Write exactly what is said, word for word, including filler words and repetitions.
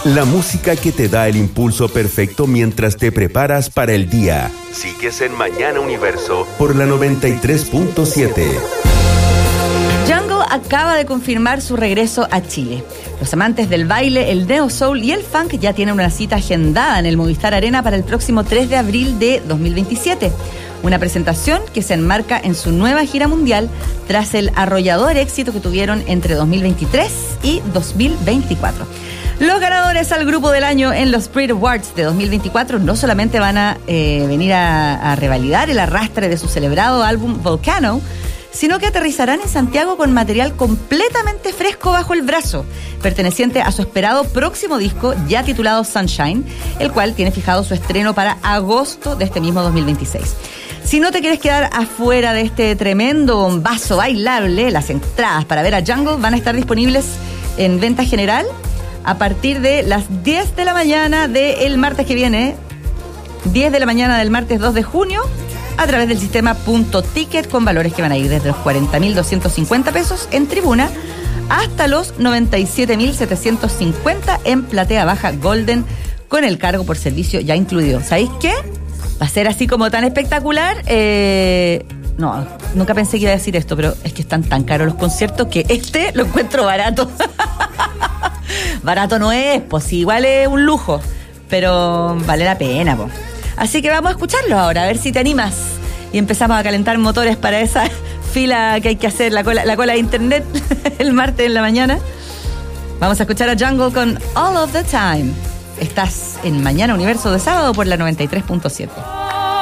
La música que te da el impulso perfecto mientras te preparas para el día. Sigues en Mañana Universo por la noventa y tres punto siete. Jungle acaba de confirmar su regreso a Chile. Los amantes del baile, el neo soul y el funk ya tienen una cita agendada en el Movistar Arena para el próximo tres de abril de dos mil veintisiete. Una presentación que se enmarca en su nueva gira mundial tras el arrollador éxito que tuvieron entre dos mil veintitrés y dos mil veinticuatro. Los ganadores al grupo del año en los Brit Awards de dos mil veinticuatro no solamente van a eh, venir a, a revalidar el arrastre de su celebrado álbum Volcano, sino que aterrizarán en Santiago con material completamente fresco bajo el brazo, perteneciente a su esperado próximo disco ya titulado Sunshine, el cual tiene fijado su estreno para agosto de este mismo dos mil veintiséis. Si no te quieres quedar afuera de este tremendo bombazo bailable, las entradas para ver a Jungle van a estar disponibles en venta general a partir de las diez de la mañana del martes que viene, diez de la mañana del martes dos de junio, a través del sistema Punto Ticket, con valores que van a ir desde los cuarenta mil doscientos cincuenta pesos en tribuna hasta los noventa y siete mil setecientos cincuenta en platea baja Golden, con el cargo por servicio ya incluido. ¿Sabéis qué? Va a ser así como tan espectacular. Eh, no, nunca pensé que iba a decir esto, pero es que están tan caros los conciertos que este lo encuentro barato. Barato no es, pues igual es un lujo, pero vale la pena, pues. Así que vamos a escucharlo ahora, a ver si te animas. Y empezamos a calentar motores para esa fila que hay que hacer, la cola, la cola de internet, el martes en la mañana. Vamos a escuchar a Jungle con All of the Time. Estás en Mañana Universo de sábado por la noventa y tres punto siete.